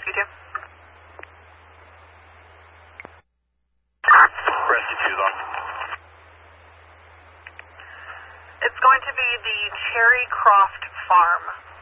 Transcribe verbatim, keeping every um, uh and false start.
Rescue two. Rescue two's on. It's going to be the Cherry Croft Farm.